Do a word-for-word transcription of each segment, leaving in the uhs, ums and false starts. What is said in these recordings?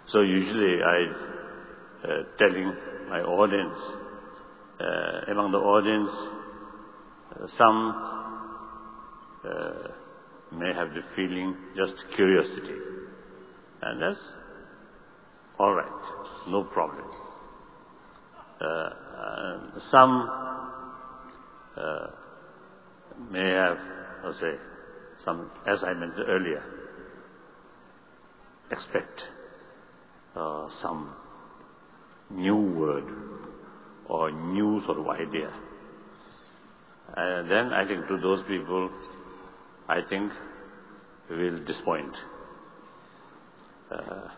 So usually I uh, telling my audience, uh, among the audience, uh, some uh, may have the feeling just curiosity, and that's all right, no problem. Uh, uh, some uh, may have, let's say, some, as I mentioned earlier, expect uh, some new word or new sort of idea. And then I think to those people, I think will disappoint. Uh,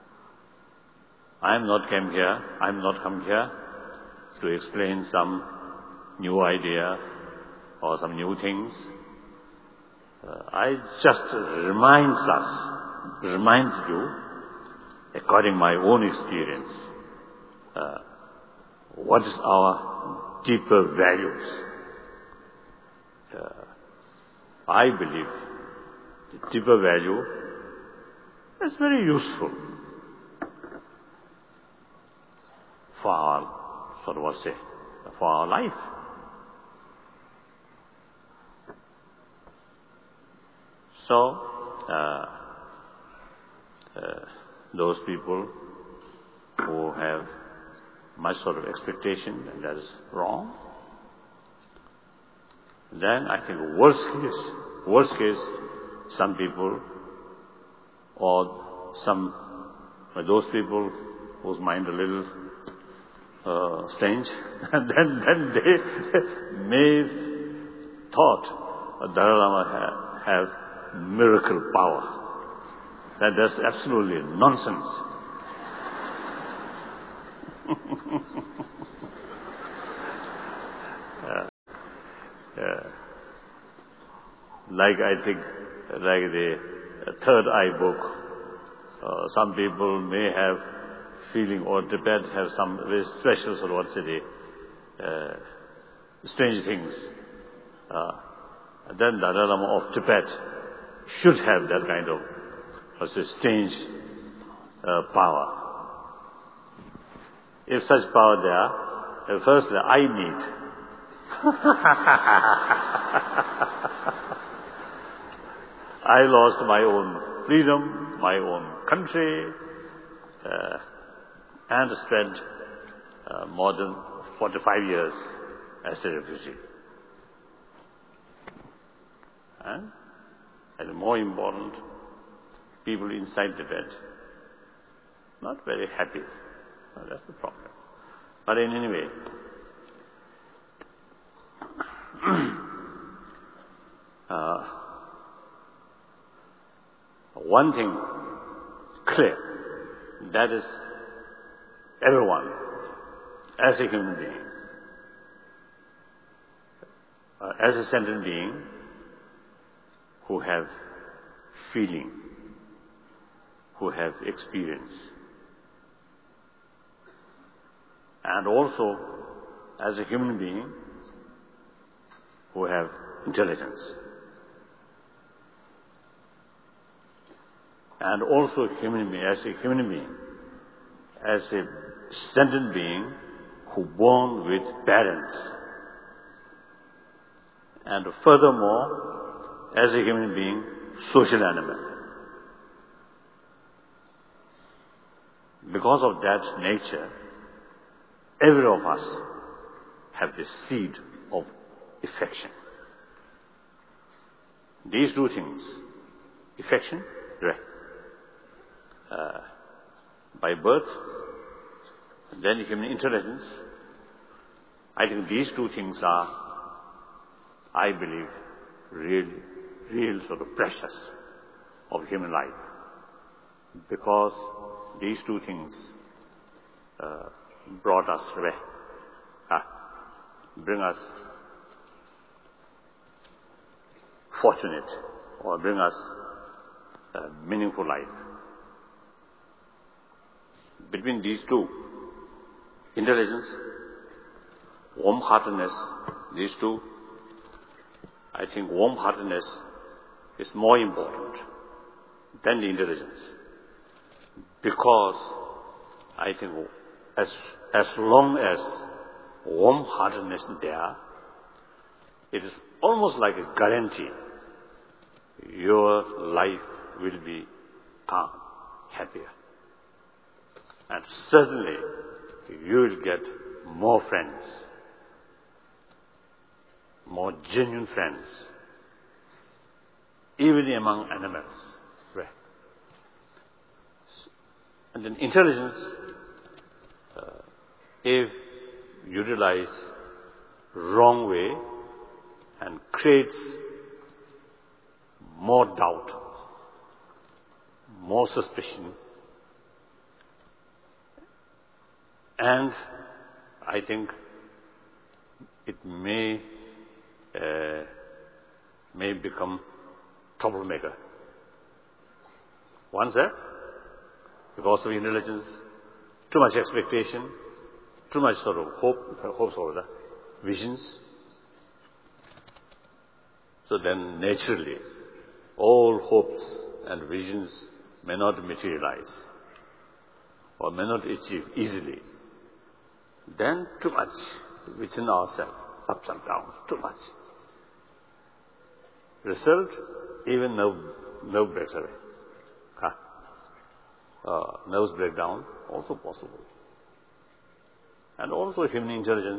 I'm not came here, I'm not come here to explain some new idea or some new things. Uh, I just remind us, remind you, according to my own experience, uh, what is our deeper values. Uh, I believe the deeper value is very useful for our, sort of what say, for our life. So, uh, uh, those people who have much sort of expectation, and that is wrong, then I think worst case, worst case, some people or some, those people whose mind a little uh, strange, and then, then they may thought uh, Dalai Lama ha, have miracle power. That that's absolutely nonsense. uh, uh, like I think, like the third eye book, uh, some people may have feeling, or Tibet have some very special sort of what's it, uh, strange things. Uh, then the Dalai Lama of Tibet should have that kind of what's it, strange uh, power. If such power there, uh, firstly I need. I lost my own freedom, my own country, uh, and spent uh, more than forty-five years as a refugee. And, and more important, people inside Tibet not very happy. Well, that's the problem. But in any way, uh, one thing clear, that is everyone, as a human being, uh, as a sentient being who have feeling, who have experience, and also as a human being who have intelligence, and also human being, as a human being, as a sentient being who born with parents, and furthermore, as a human being, social animal. Because of that nature, every of us have the seed of affection. These two things, affection, right, uh, by birth, then human intelligence, I think these two things are, I believe, real, real sort of precious of human life. Because these two things uh, brought us, uh, bring us fortunate, or bring us a meaningful life. Between these two, intelligence, warm-heartedness, these two, I think warm-heartedness is more important than the intelligence. Because I think as, as long as warm-heartedness is there, it is almost like a guarantee your life will be calm, happier. And certainly you will get more friends, more genuine friends, even among animals. Right? And then intelligence, uh, if utilized wrong way and creates more doubt, more suspicion, and I think it may uh, may become troublemaker. One said, because of intelligence, too much expectation, too much sort of hope, hopes or the visions. So then naturally, all hopes and visions may not materialize or may not achieve easily. Then too much within ourselves, ups and downs, too much. Result, even nerve, nerve breaks away. Huh? Uh, nerves break down, also possible. And also human intelligence.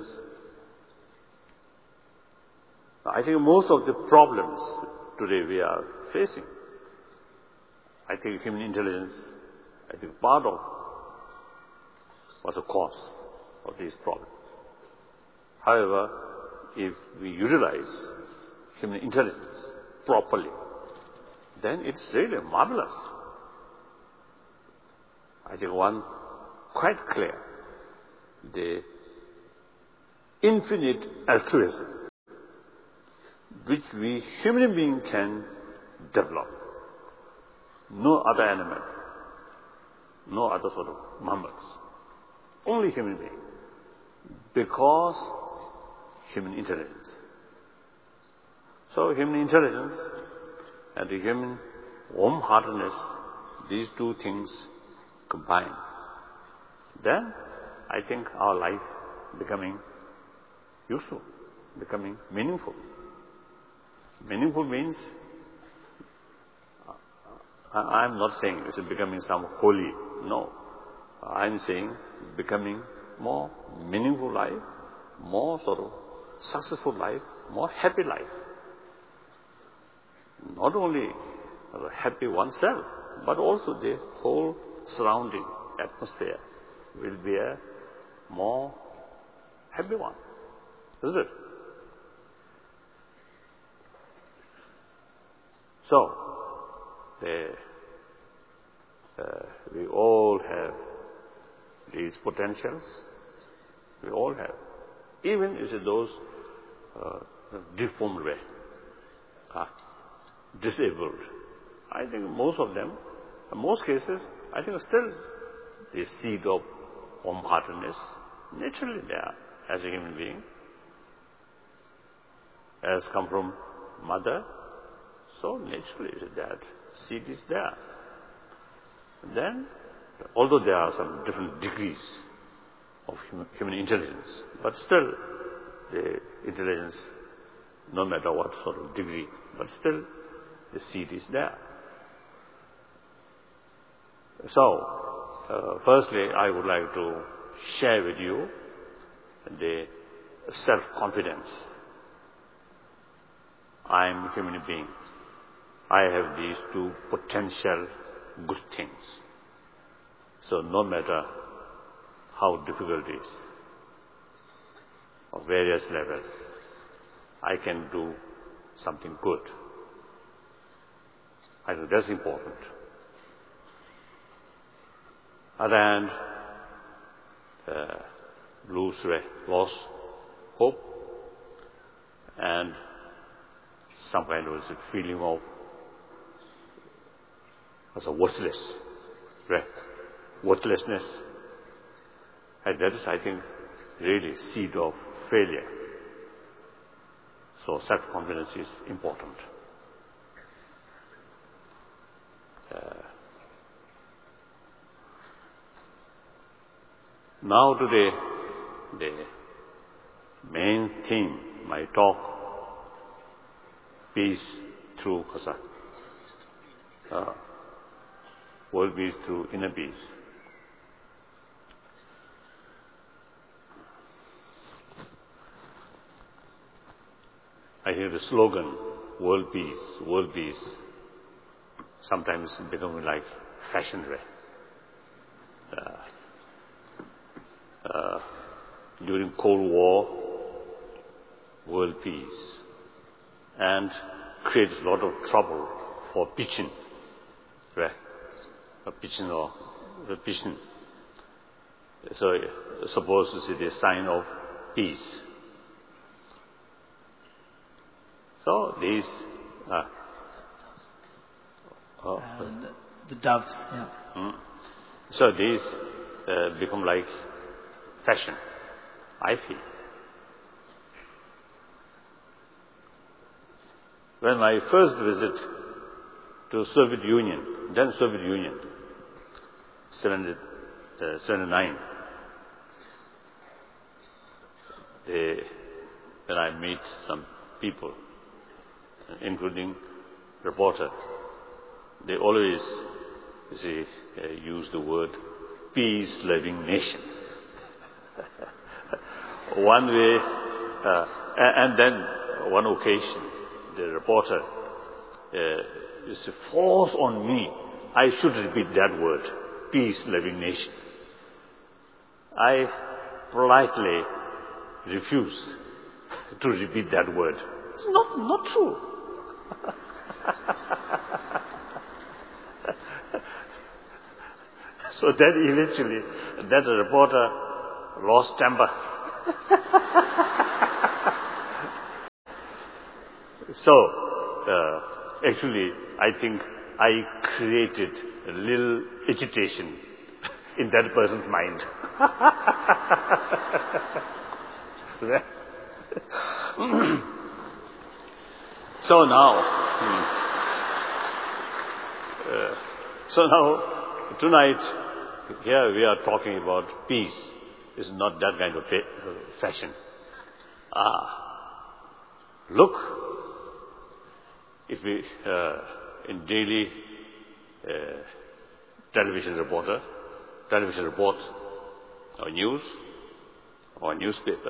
I think most of the problems today we are facing, I think human intelligence, I think part of was a cause of these problems. However, if we utilize human intelligence properly, then it's really marvelous. I think one quite clear, the infinite altruism which we human beings can develop. No other animal, no other sort of mammals, only human being, because human intelligence. So human intelligence and the human warm-heartedness, these two things combined, then I think our life becoming useful, becoming meaningful. Meaningful means, I am not saying it's becoming some holy, no. I am saying becoming more meaningful life, more sort of successful life, more happy life. Not only happy oneself, but also the whole surrounding atmosphere will be a more happy one, isn't it? So, the, uh, we all have these potentials. We all have. Even if those uh, deformed way, uh, disabled. I think most of them, in most cases, I think still the seed of warm-heartedness naturally there as a human being, has come from mother. So naturally that seed is there. Then, although there are some different degrees of human intelligence, but still the intelligence, no matter what sort of degree, but still the seed is there. So, uh, firstly, I would like to share with you the self-confidence. I am a human being. I have these two potential good things. So no matter how difficult it is, of various levels, I can do something good. I think that's important. Other hand, uh, lose, loss, hope, and some kind of feeling of as a worthless, right? Worthlessness. And that is, I think, really seed of failure. So self-confidence is important. Uh, Now today, the main theme, my talk, peace through Kasa. Uh, world peace through inner peace. I hear the slogan, world peace, world peace. Sometimes it's becoming like fashion. Uh, uh, during Cold War, world peace. And creates a lot of trouble for pitching. Right? A pitching or a pitching. So suppose it is a sign of peace. So these uh, oh, uh, the, the doves, yeah. Hmm. So these uh, become like fashion, I feel. When my first visit to Soviet Union, then Soviet Union, seventy-nine, they, when I meet some people, including reporters, they always, you see, uh, use the word peace-loving nation. One way, uh, and then one occasion, the reporter uh, is a force on me. I should repeat that word, peace-loving nation. I politely refuse to repeat that word. It's not, not true. So then eventually, that reporter lost temper. So, uh, actually, I think I created a little agitation in that person's mind. So now, uh, so now, tonight, here we are talking about peace. It's not that kind of fa- fashion. Ah, look, if we, uh, in daily uh, television reporter, television report, or news, or newspaper,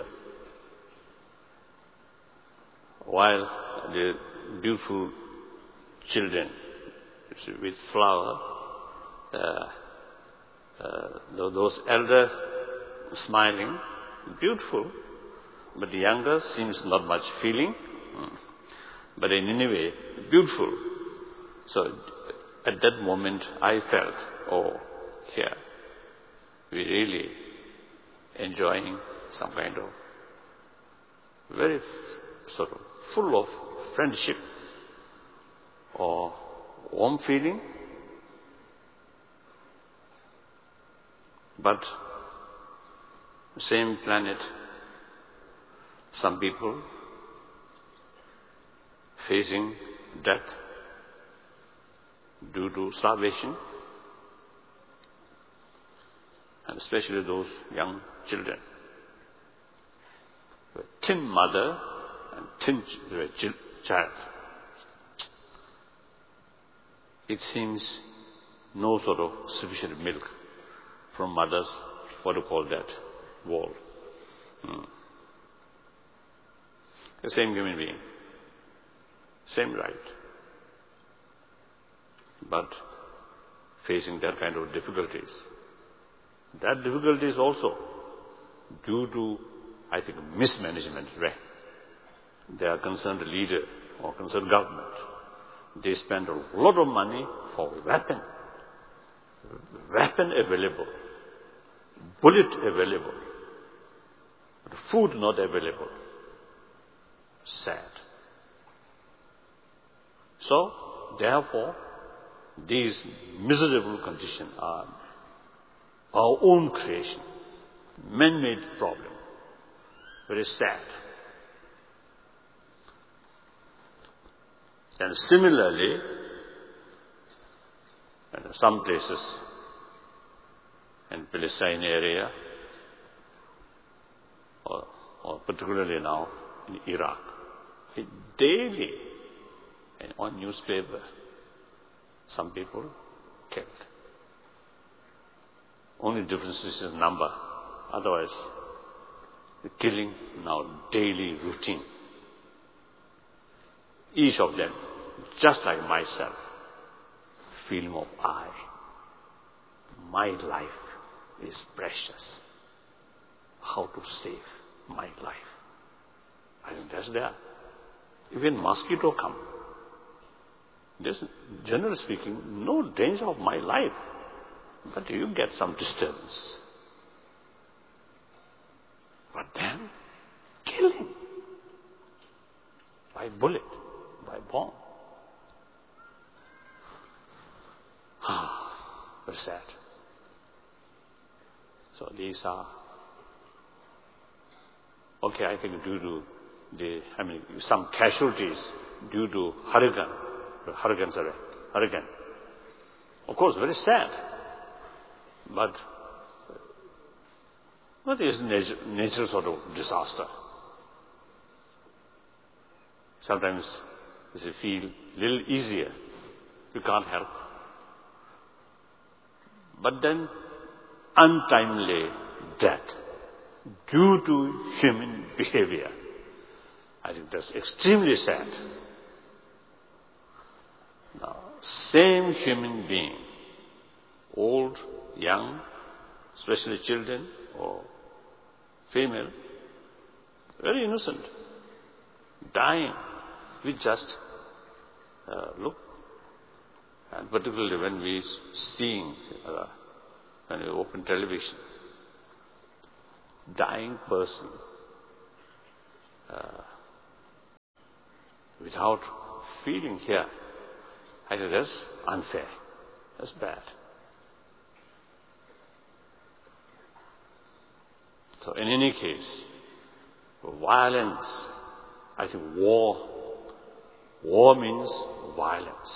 while the beautiful children with flower, uh, uh, those elder smiling, beautiful, but the younger seems not much feeling, but in any way, beautiful. So at that moment I felt, oh, here, we really enjoying some kind of very sort of full of friendship or warm feeling, but same planet, some people facing death due to starvation, and especially those young children. Thin mother and thin child. It seems no sort of sufficient milk from mother's, what do you call that, wall. Hmm. The same human being, same right, but facing that kind of difficulties. That difficulty is also due to, I think, mismanagement. Right? They are concerned leader or concerned government. They spend a lot of money for weapon, weapon available, bullet available, but food not available. Sad. So, therefore, these miserable conditions are our own creation, man-made problem. Very sad. And similarly, in some places in Palestine area, particularly now in Iraq. Daily, and on newspaper, some people killed. Only difference is in number. Otherwise, the killing now daily routine. Each of them, just like myself, feeling of I. My life is precious. How to save my life? I think that's there. Even mosquito come. There's, generally speaking, no danger of my life. But you get some disturbance. But then, killing. By bullet, by bomb. Ah, very sad. So these are, okay, I think due to the, I mean, some casualties due to hurricane, hurricane, sorry, hurricane. Of course, very sad. But what is nature, nature sort of disaster? Sometimes you feel a little easier. You can't help. But then untimely death due to human behavior. I think that's extremely sad. Now, same human being, old, young, especially children or female, very innocent, dying. We just uh, look, and particularly when we seeing, uh, when we open television, dying person uh, without feeling here, I think that's unfair, that's bad. So in any case, violence, I think war, war means violence.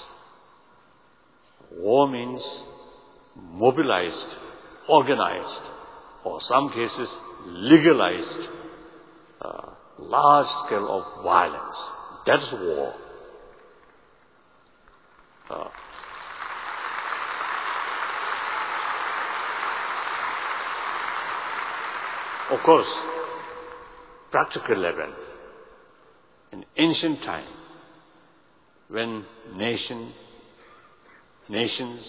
War means mobilized, organized, or some cases legalized, uh, large scale of violence. That's war. Uh, Of course, practical level, in ancient time, when nation, nations,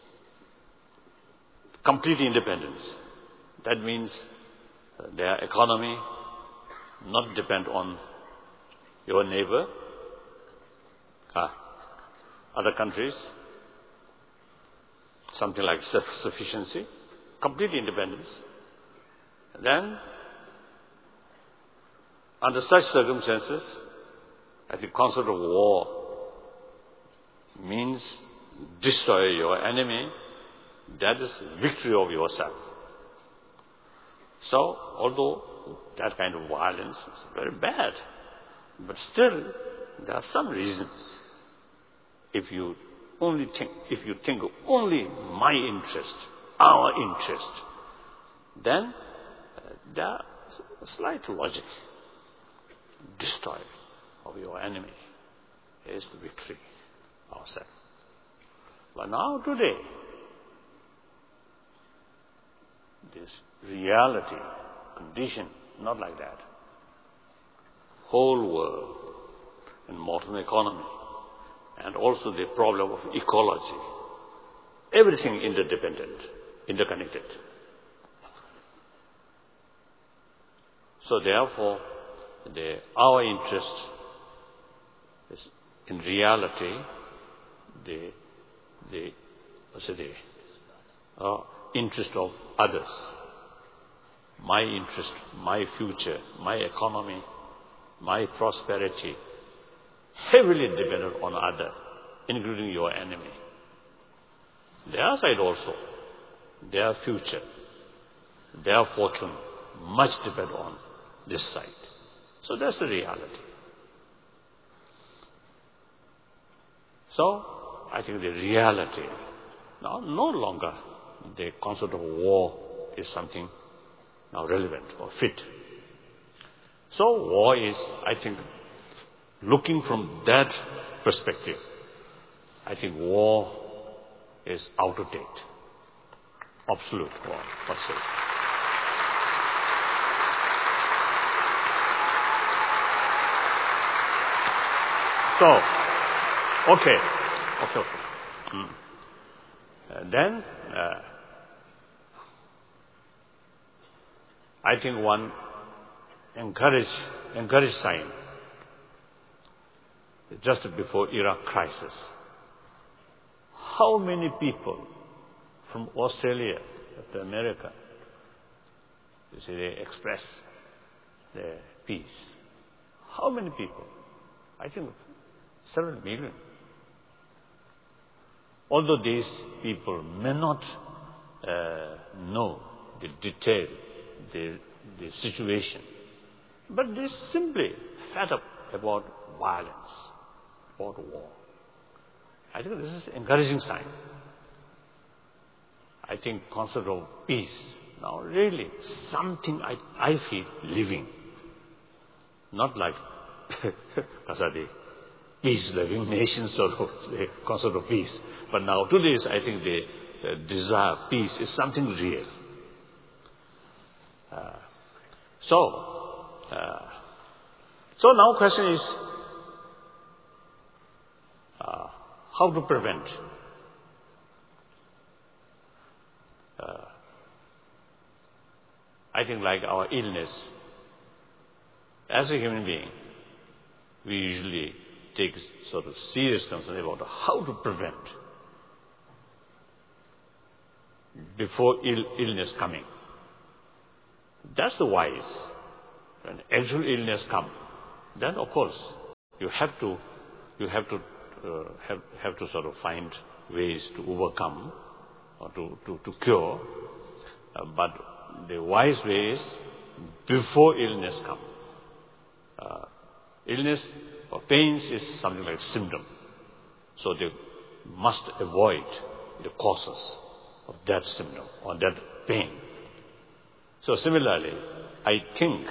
complete independence, that means their economy not depend on your neighbor, uh, other countries, something like self-sufficiency, complete independence. Then, under such circumstances, I think concept of war means destroy your enemy. That is victory of yourself. So, although that kind of violence is very bad, but still there are some reasons. If you only think, if you think only my interest, our interest, then there are slight logic. Destroy of your enemy is the victory ourselves. But now today, this reality, condition, not like that. Whole world and modern economy, and also the problem of ecology, everything interdependent, interconnected. So therefore, the, our interest is in reality the, the, what's it, the uh, interest of others. My interest, my future, my economy, my prosperity, heavily dependent on other, including your enemy. Their side also, their future, their fortune, much depend on this side. So that's the reality. So, I think the reality, now no longer the concept of war is something now relevant or fit. So war is, I think, looking from that perspective, I think war is out of date. Absolute war, let's say. So, okay, okay, okay. Mm. And then, uh, I think one encourage, encourage sign just before Iraq crisis. How many people from Australia to America, you see, they express their peace. How many people? I think several million. Although these people may not uh, know the detail, the, the situation, but they simply fed up about violence, about war. I think this is an encouraging sign. I think concept of peace, now really something I, I feel living. Not like Kasadi, peace-loving nations sort of the concept of peace. But now today's, I think the uh, desire, peace is something real. Uh, so, uh, so now question is, uh, how to prevent uh, I think like our illness, as a human being, we usually take sort of serious concern about how to prevent before Ill, illness coming. That's the wise. When actual illness comes, then of course you have to, you have to uh, have have to sort of find ways to overcome or to to, to cure. Uh, but the wise way is before illness comes. Uh, illness or pains is something like symptom. So they must avoid the causes of that symptom or that pain. So similarly, I think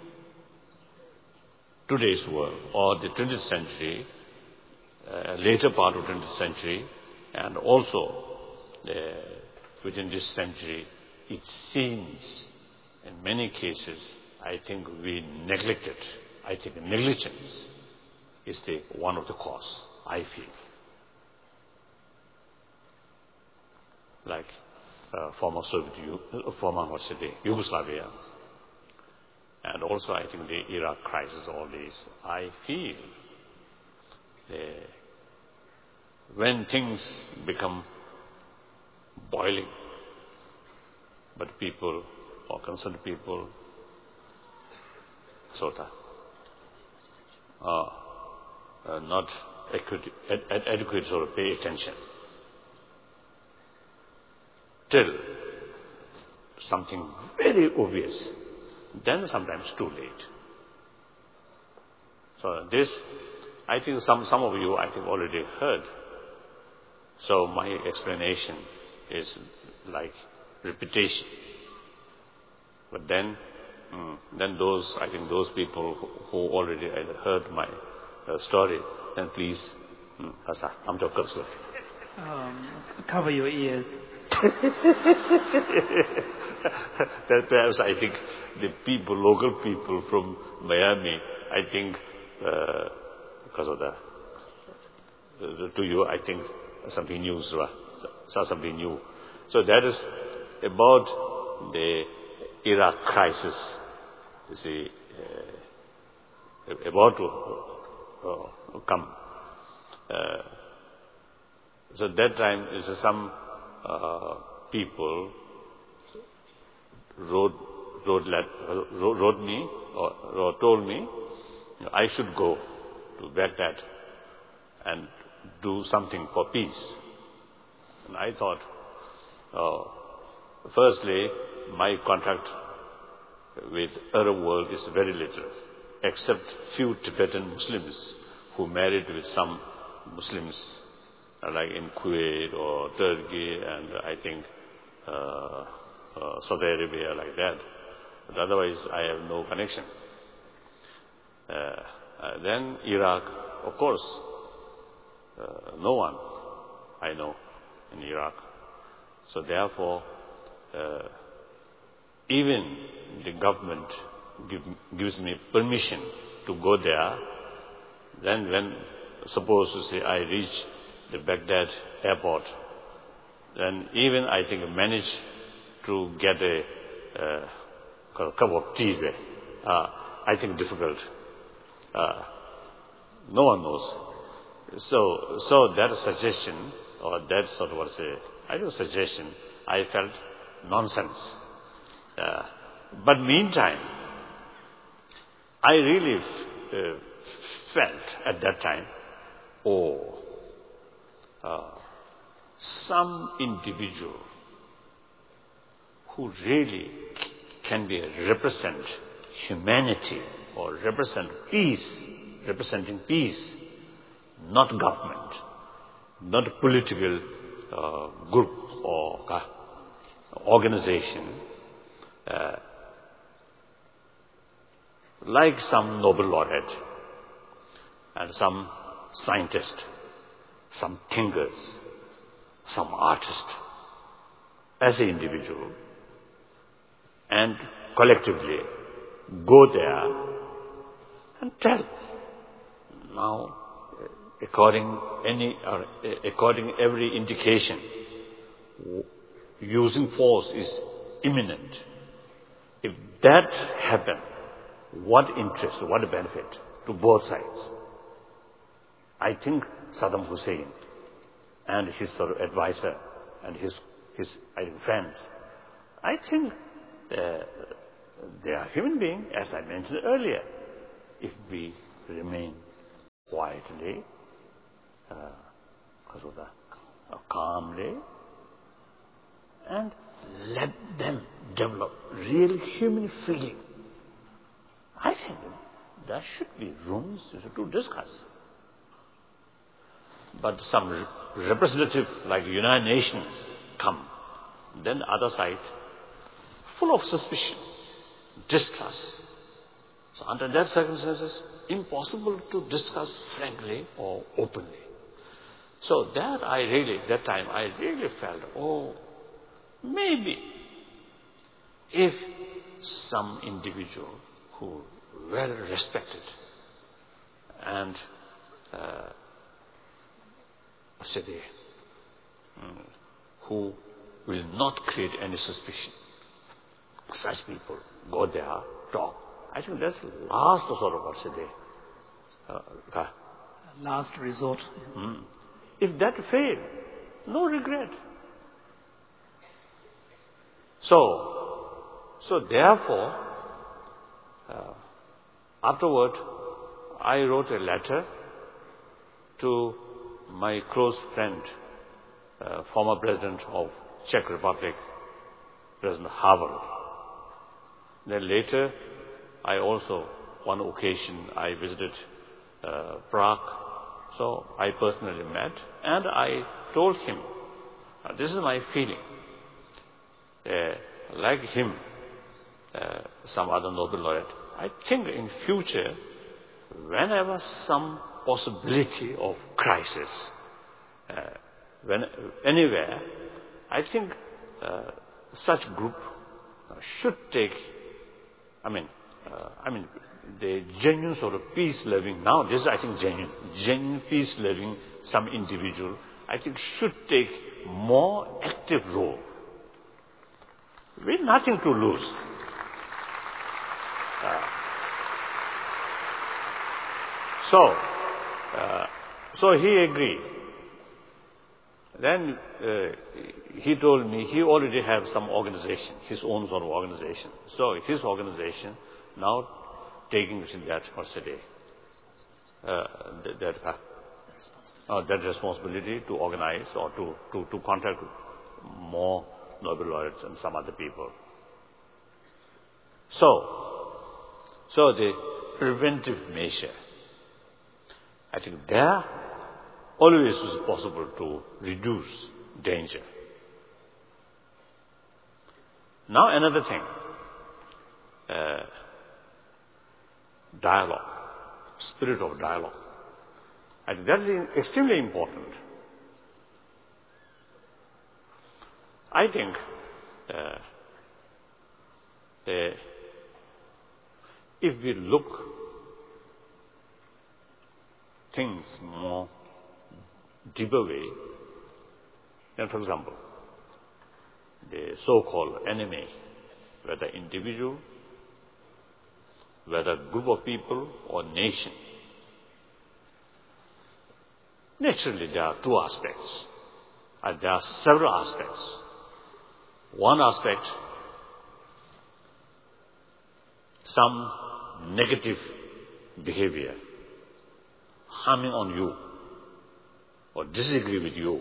today's world or the twentieth century, uh, later part of twentieth century, and also uh, within this century, it seems in many cases, I think we neglected. I think negligence is the one of the cause, I feel. Like uh, former Soviet, uh, former what's it, Yugoslavia, and also I think the Iraq crisis, all these, I feel uh, when things become boiling, but people or concerned people sort of uh, uh, not adequate, ad, ad, adequate sort of pay attention till something very obvious, then sometimes too late. So this, I think some, some of you I think already heard. So my explanation is like repetition. But then, mm, then those, I think those people who, who already heard my uh, story, then please, mm, I'm talking um, cover your ears. That perhaps I think the people, local people from Miami, I think uh, because of the, the, to you, I think something new, so something new. So that is about the Iraq crisis. You see, uh, about to uh, come. Uh, so that time is some uh, people wrote wrote, wrote wrote me or, or told me I should go to Baghdad and do something for peace. And I thought, oh, firstly, my contact with Arab world is very little, except few Tibetan Muslims who married with some Muslims, like in Kuwait or Turkey, and I think uh, uh, Saudi Arabia, like that. But otherwise, I have no connection. Uh, uh, then Iraq, of course, uh, no one I know in Iraq. So therefore, uh, even the government give, gives me permission to go there. Then when, suppose to say I reach the Baghdad airport, then even I think manage to get a, uh, a cup of tea there. Uh, I think difficult. Uh, no one knows. So, so that suggestion, or that sort of what's a, I think suggestion, I felt nonsense. Uh, but meantime, I really uh, felt at that time, oh, uh, some individual who really can be represent humanity or represent peace, representing peace, not government, not a political uh, group or uh, organization, uh, like some Nobel laureate and some scientist, some thinkers, some artist, as an individual, and collectively go there and tell. Now, according any, or according every indication, using force is imminent. If that happen, what interest, what benefit to both sides? I think Saddam Hussein and his sort of advisor and his his I think, friends, I think uh, they are human beings, as I mentioned earlier. If we remain quietly, uh, calmly, and let them develop real human feeling, I think there should be rooms to discuss. But some representative like the United Nations come, then the other side full of suspicion, distrust. So under that circumstances, impossible to discuss frankly or openly. So that I really, that time I really felt, oh, maybe if some individual who well respected and uh, say they, um, who will not create any suspicion, such people go there, talk. I think that's the last sort of what say they, uh, last resort. Mm. If that fail, no regret. So, so therefore, uh, afterward, I wrote a letter to my close friend, uh, former president of Czech Republic, President Havel. Then later, I also, one occasion, I visited uh, Prague. So I personally met and I told him, uh, this is my feeling. Uh, like him, uh, some other Nobel laureate, I think in future, whenever some possibility of crisis, uh, when, anywhere, I think uh, such group uh, should take, I mean, uh, I mean, the genuine sort of peace-loving, now this is I think genuine, genuine peace-loving, some individual, I think should take more active role. With nothing to lose. Uh, so, uh, so he agreed. Then uh, he told me he already have some organization, his own sort of organization. So his organization now taking that for today, uh, that that, uh, that responsibility to organize or to, to, to contact more Nobel laureates and some other people. So, so the preventive measure, I think there always is possible to reduce danger. Now another thing, uh, dialogue. spirit of dialogue. I think that is extremely important. I think uh, uh, if we look things more deeper way, then for example, the so-called enemy, whether individual, whether group of people or nation, naturally there are two aspects, and there are several aspects. One aspect, some negative behavior, harming on you, or disagree with you.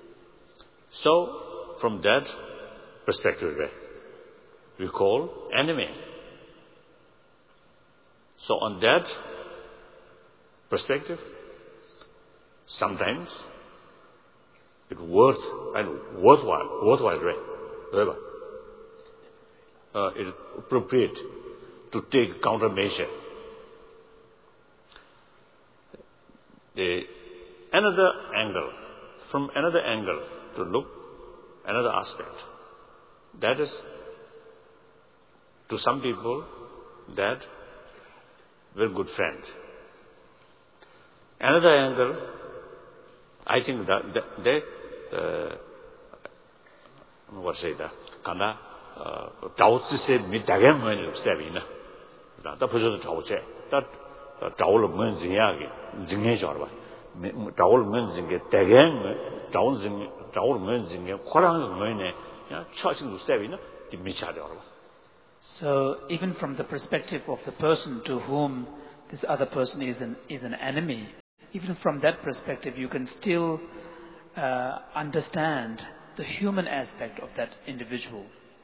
So, from that perspective, we call enemy. So, on that perspective, sometimes it's worth and worthwhile, worthwhile, right? However, uh, it is appropriate to take countermeasure. The another angle, from another angle to look, another aspect. That is, to some people, that very good friend. Another angle, I think that they, uh, what say that? Kanda, Tao Tse Mi Dagam Mun Stabina. That was Tao Che. That Tao Mun Zinga, Zinga Jarva. Tao Mun Zinga, Dagam, Tao Zing, Tao Mun Zinga, Korang Mun, charging to Stabina, the Michador. So, even from the perspective of the person to whom this other person is an, is an enemy, even from that perspective, you can still uh, understand the human aspect of that individual.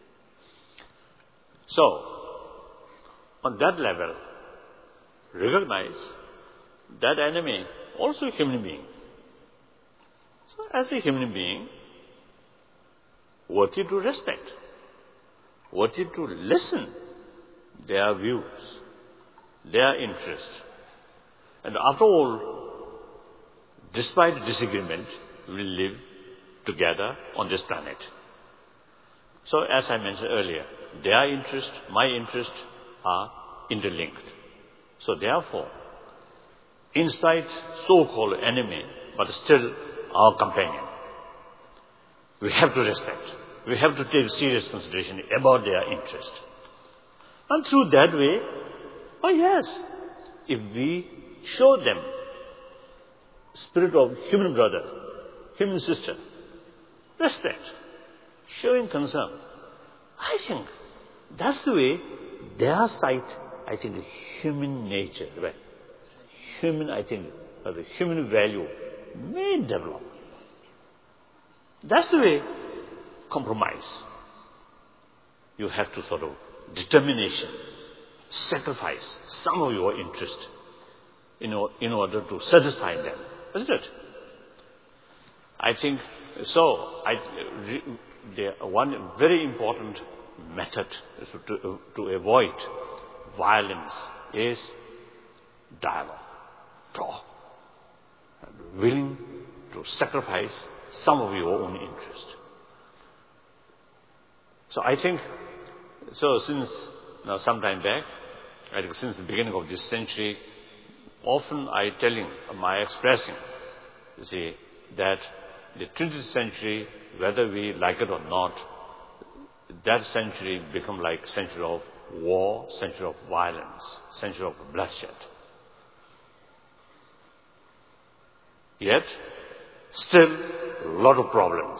So, on that level, recognize that enemy also a human being. So, as a human being, worthy to respect, worthy to listen their views, their interests. And after all, despite disagreement, we live together on this planet. So, as I mentioned earlier, their interest, my interest are interlinked. So, therefore, in spite so-called enemy, but still our companion, we have to respect. We have to take serious consideration about their interest. And through that way, oh yes, if we show them spirit of human brother, human sister, respect, showing concern, I think that's the way their sight, I think, the human nature, right? Human, I think, or the human value may develop. That's the way compromise. You have to sort of determination, sacrifice some of your interest in, in order to satisfy them, isn't it? I think so. I, the, one very important method to, to avoid violence is dialogue, talk, and willing to sacrifice some of your own interest. So I think, so since now some time back, I think since the beginning of this century, often I telling, my expressing, you see, that the twentieth century, whether we like it or not, that century become like century of war, century of violence, century of bloodshed. Yet, still a lot of problems.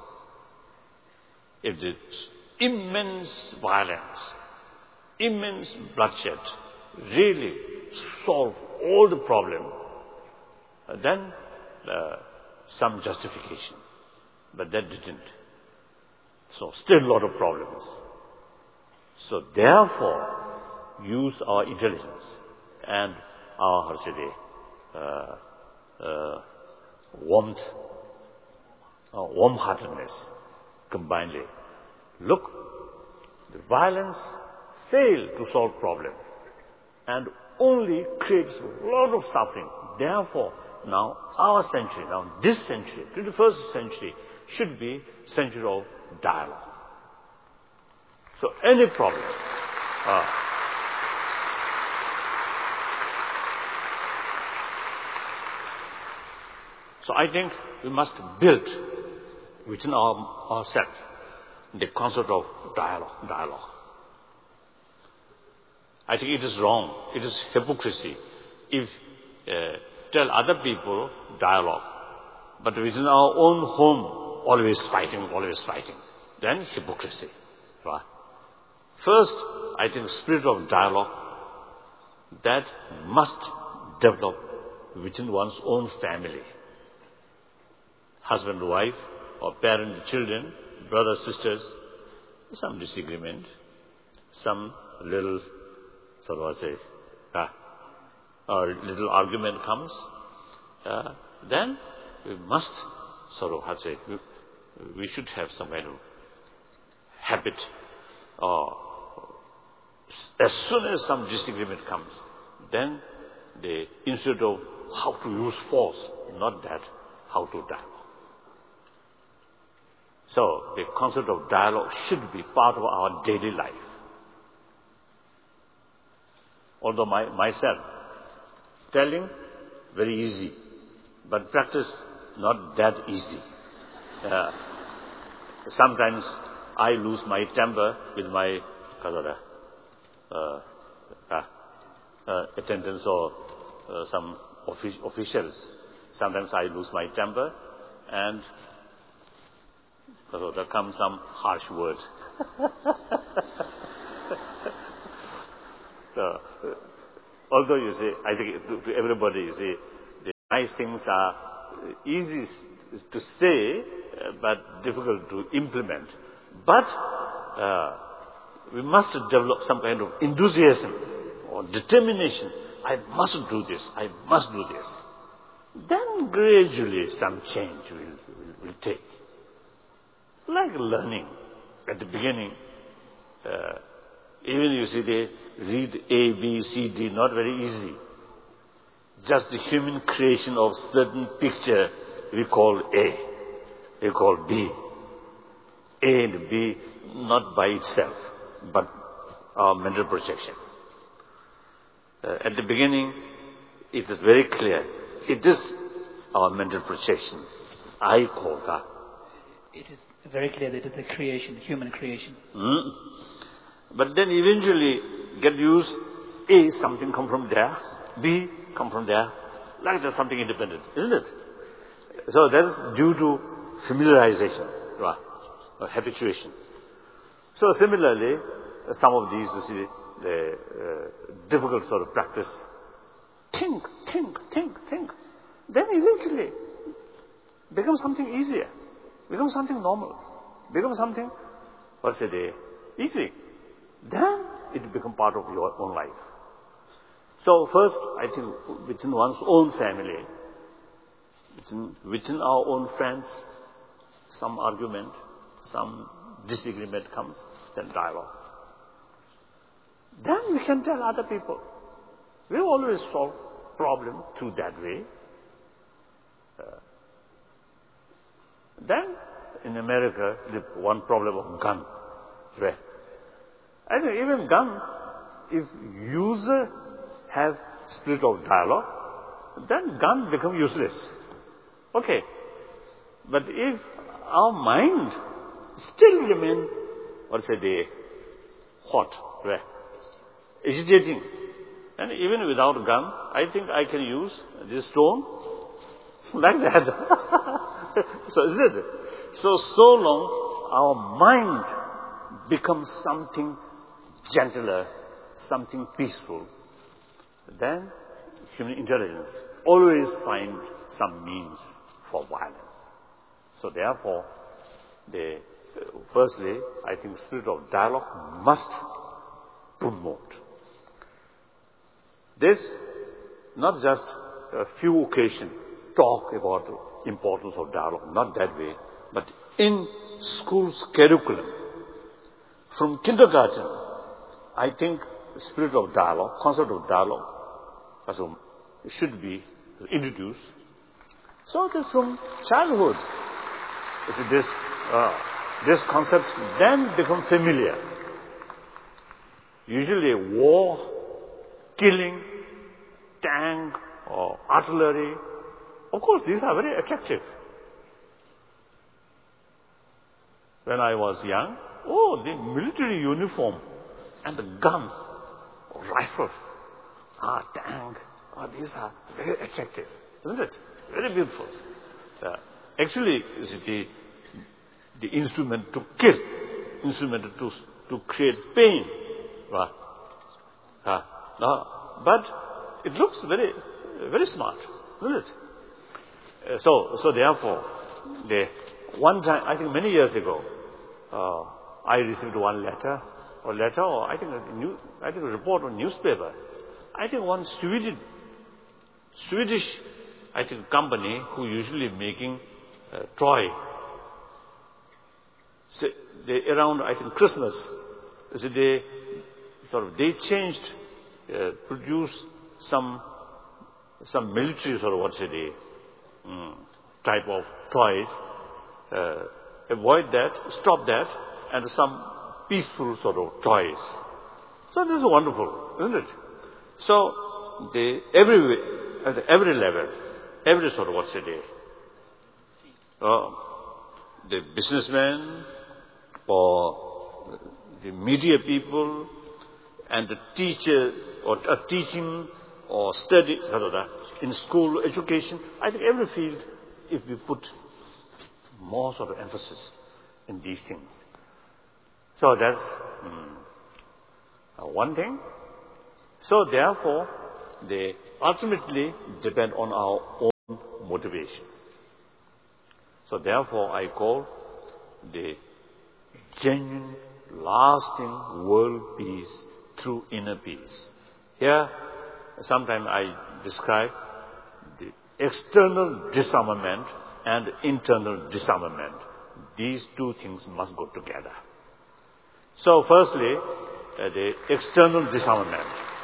If it's immense violence, immense bloodshed really solve all the problem, then uh, some justification. But that didn't. So still a lot of problems. So therefore, use our intelligence and our, how should I say, uh, uh, warmth, uh, warm-heartedness combinedly. Look, the violence failed to solve problem. And only creates a lot of suffering. Therefore, now our century, now this century, twenty-first century, should be century of dialogue. So any problem, uh, so I think we must build within our, ourselves the concept of dialogue, dialogue. I think it is wrong, it is hypocrisy if uh, tell other people dialogue, but within our own home always fighting, always fighting. Then hypocrisy. Right? First, I think spirit of dialogue that must develop within one's own family. Husband, wife, or parent, children, brothers, sisters, some disagreement, some little, sort of say, uh, or little argument comes, uh, then we must sort of, how to say, we, we should have some kind of habit, or as soon as some disagreement comes, then the, instead of how to use force, not that, how to dialogue. So the concept of dialogue should be part of our daily life. Although my, myself, telling, very easy, but practice, not that easy. Uh, sometimes I lose my temper with my uh, uh, uh, attendants or uh, some offic- officials. Sometimes I lose my temper, and so there come some harsh words. So, uh, although you see, I think to, to everybody, you see, the nice things are easy to say, uh, but difficult to implement. But uh, we must develop some kind of enthusiasm or determination. I must do this. I must do this. Then gradually some change will, will, will take. Like learning. At the beginning, uh, even you see they read A, B, C, D, not very easy. Just the human creation of certain picture we call A, we call B. A and B not by itself, but our mental projection. Uh, at the beginning, it is very clear. It is our mental projection. I call that. It is very clear that it is a creation, human creation. Mm. But then eventually get used, A, something come from there, B, come from there, like that, something independent, isn't it? So that is due to familiarization, right, or habituation. So similarly, some of these, you see, the uh, difficult sort of practice, think, think, think, think. Then eventually becomes something easier, becomes something normal, becomes something, what's it, easy. Then it becomes part of your own life. So first, I think within one's own family, within, within our own friends, some argument, some disagreement comes, then dialogue. Then we can tell other people. We always solve problem through that way. Uh, then in America, the one problem of gun, right? I think even gun, if user have spirit of dialogue, then gun become useless. Okay. But if our mind still remain, what say they, hot, right? Agitating. And even without gun, I think I can use this stone like that. So isn't it? So, so long our mind becomes something gentler, something peaceful, then human intelligence always find some means for violence. So therefore, the, uh, firstly, I think spirit of dialogue must promote. This, not just a few occasions, talk about the importance of dialogue, not that way, but in school's curriculum, from kindergarten, I think spirit of dialogue, concept of dialogue also should be introduced. So that from childhood, you see, this, uh, this concept then become familiar. Usually war, killing, tank or artillery, of course these are very attractive. When I was young, oh, the military uniform and the guns, rifles, ah, tank, ah, these are very attractive, isn't it? Very beautiful. Uh, actually, you see, the, the instrument to kill, instrument to, to create pain. Uh, uh, uh, but it looks very, very smart, isn't it? Uh, so, so therefore, the one time, I think many years ago, uh, I received one letter, or letter, or I think a new, I think a report on newspaper. I think one Swedish, Swedish, I think company who usually making uh, toy. So they around I think Christmas, so they sort of they changed, uh, produced some some military sort of what's it, um, type of toys. Uh, avoid that, stop that, and some peaceful sort of toys. So this is wonderful, isn't it? So they every at every level, every sort of what's it, uh, the businessmen or the media people and the teacher or uh, teaching or study in school education. I think every field, if we put more sort of emphasis in these things. So that's um, uh, one thing. So therefore, they ultimately depend on our own motivation. So therefore, I call the genuine, lasting world peace through inner peace. Here, sometimes I describe the external disarmament and internal disarmament. These two things must go together. So firstly, uh, the external disarmament.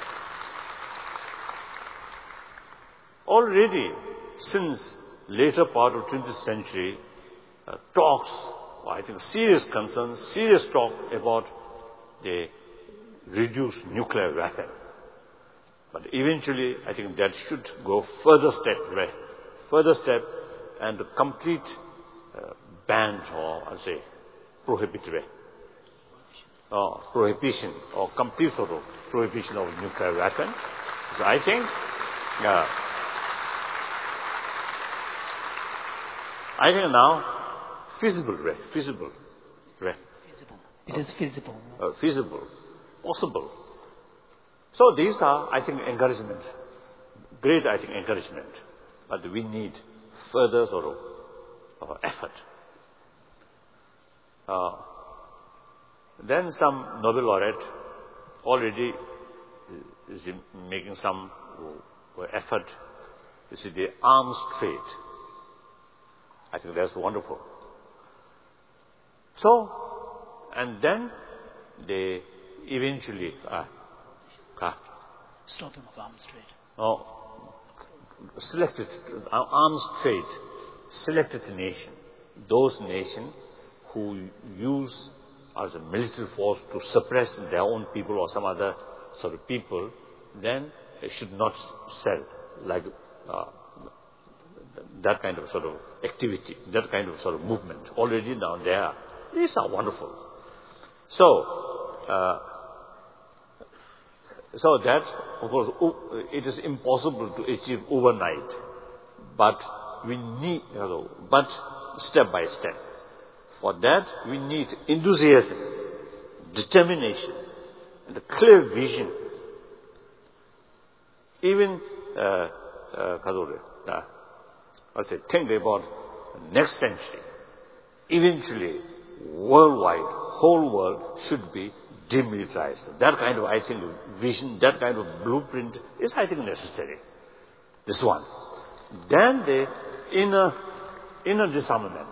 Already, since later part of twentieth century, uh, talks, I think serious concerns, serious talk about the reduced nuclear weapon. But eventually, I think that should go further step, right? Further step and complete uh, ban or I say prohibitive, or prohibition or complete sort of prohibition of nuclear weapon. So I think, uh, I think now feasible, right? Feasible, right? Feasible. It is feasible. Uh, feasible, possible. So these are, I think, encouragement. Great, I think, encouragement. But we need further sort of uh, effort. Uh, then some Nobel laureate already is making some effort. You see, the arms trade. I think that's wonderful. So, and then they eventually uh, uh, stopping of arms trade. Oh, selected arms trade, selected nation, those nations who use as a military force to suppress their own people or some other sort of people, then they should not sell like uh, that kind of sort of activity, that kind of sort of movement. Already now there, these are wonderful. So, uh, so that, of course, it is impossible to achieve overnight, but we need, you know, but step by step. For that, we need enthusiasm, determination, and a clear vision. Even, uh, uh, uh, I say, think about next century. Eventually, worldwide, whole world should be demilitarized. That kind of, I think, vision, that kind of blueprint is, I think, necessary. This one. Then the inner, inner disarmament.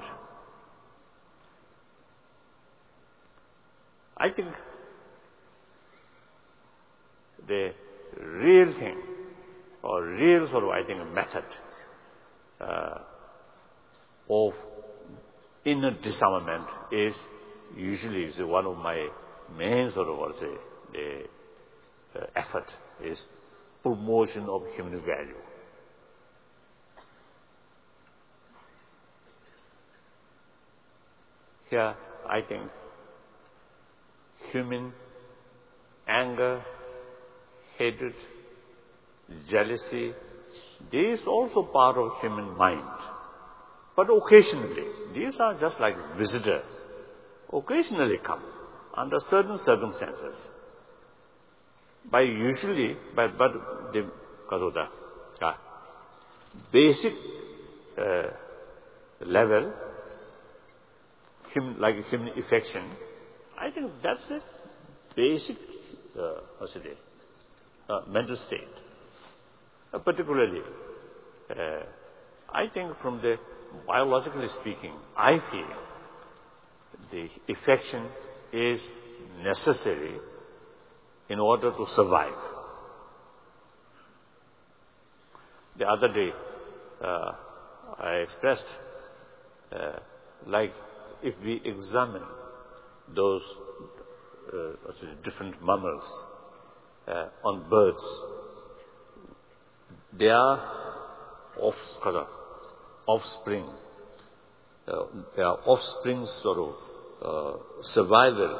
I think the real thing or real sort of, I think, method uh, of inner disarmament is usually is one of my main sort of, what say, the uh, effort is promotion of human value. Here, I think human anger, hatred, jealousy, these also part of human mind. But occasionally, these are just like visitor, occasionally come under certain circumstances. By usually, by, but the, because of the uh, basic uh, level, human, like human affection, I think that's the basic, uh, what's it, uh, mental state. Uh, particularly, uh, I think from the biologically speaking, I feel the affection is necessary in order to survive. The other day, uh, I expressed, uh, like if we examine those uh, different mammals uh, on birds, their off, offspring, uh, their offspring sort of uh, survival,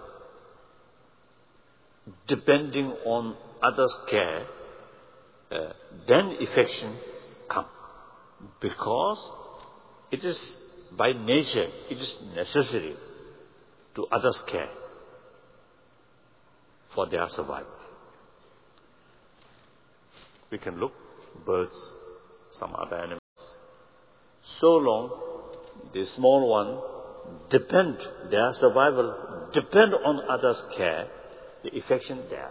depending on others' care, uh, then affection comes. Because it is by nature, it is necessary to others' care for their survival. We can look, birds, some other animals. So long, the small one depend, their survival depend on others' care, the affection there.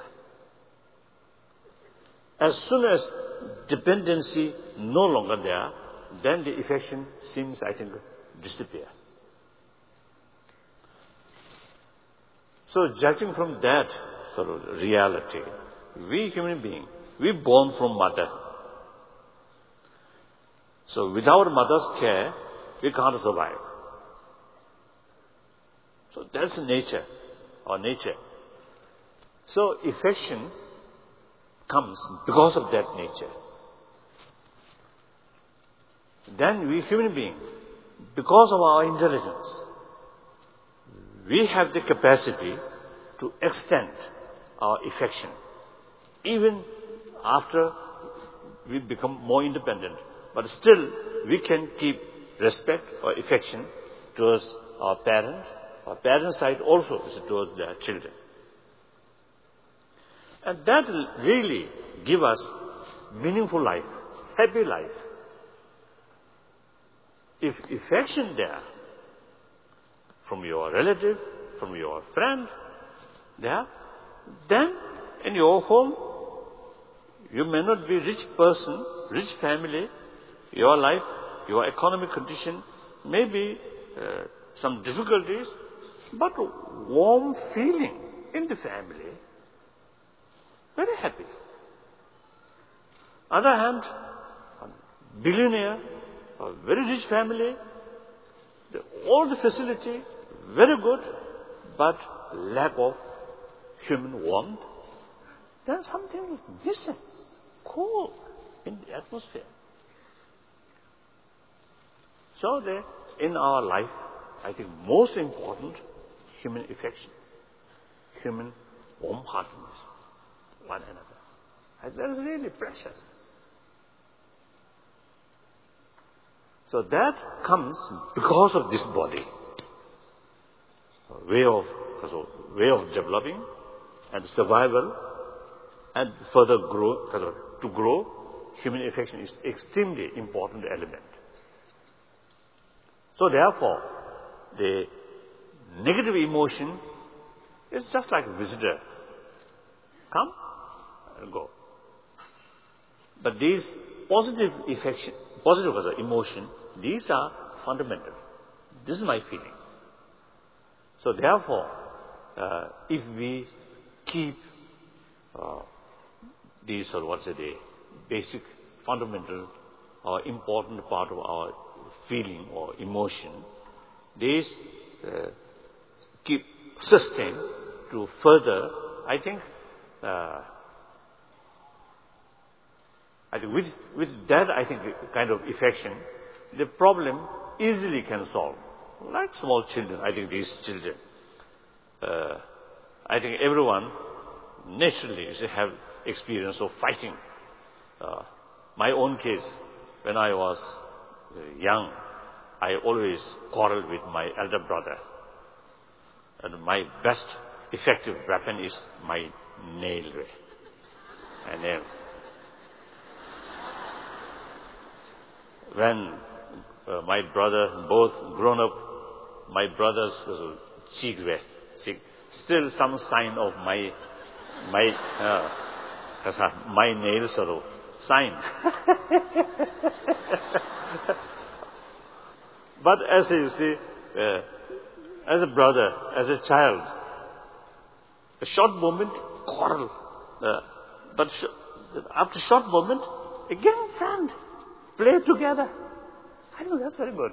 As soon as dependency no longer there, then the affection seems, I think, disappear. So judging from that sort of reality, we human beings, we born from mother. So without mother's care, we can't survive. So that's nature, or nature. So affection comes because of that nature. Then we human beings, because of our intelligence, we have the capacity to extend our affection even after we become more independent. But still, we can keep respect or affection towards our parents. Our parents' side also is towards their children. And that will really give us meaningful life, happy life. If affection there, from your relative, from your friend, there, then in your home, you may not be rich person, rich family, your life, your economic condition may be uh, some difficulties, but warm feeling in the family, very happy. Other hand, a billionaire, a very rich family, the, all the facility, very good, but lack of human warmth, then something is missing, cold in the atmosphere. So the, in our life, I think most important, human affection, human warm-heartedness, one another. And that is really precious. So that comes because of this body, way of, way of developing and survival and further grow, to grow, human affection is extremely important element. So therefore, the negative emotion is just like a visitor. Come and go. But these positive affection, positive emotion, these are fundamental. This is my feeling. So therefore, uh, if we keep uh, these, or what's it, basic, fundamental or important part of our feeling or emotion, these uh, keep sustain to further, I think, uh, I think with, with that, I think, kind of affection, the problem easily can solve. Like small children, I think these children, uh, I think everyone naturally should have experience of fighting. Uh, my own case, when I was uh, young, I always quarreled with my elder brother. And my best effective weapon is my nail. My nail. When uh, my brother, both grown up, my brother's uh, cheek were, cheek, still some sign of my, my, uh, my nail sort of sign. But as you see, uh, as a brother, as a child, a short moment, quarrel. Uh, but sh- after short moment, again friend, play together. I think that's very good.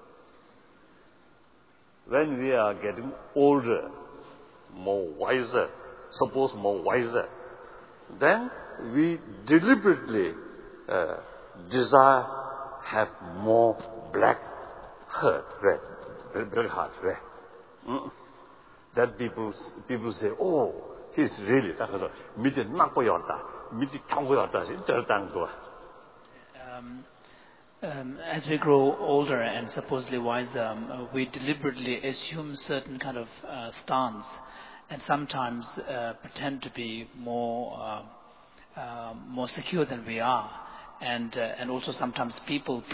When we are getting older, more wiser, suppose more wiser, then we deliberately uh, desire have more black heart, red, black heart, red. Mm. That people people say, oh, he's really um, um, as we grow older and supposedly wiser, um, we deliberately assume certain kind of uh, stance, and sometimes uh, pretend to be more uh, uh, more secure than we are, and uh, and also sometimes people